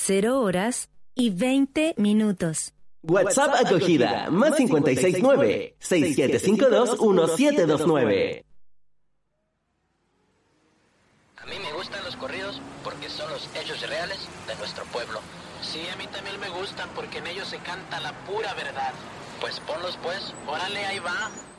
0:20. WhatsApp acogida, más 569-6752-1729. A mí me gustan los corridos porque son los hechos reales de nuestro pueblo. Sí, a mí también me gustan porque en ellos se canta la pura verdad. Pues ponlos pues, órale, ahí va.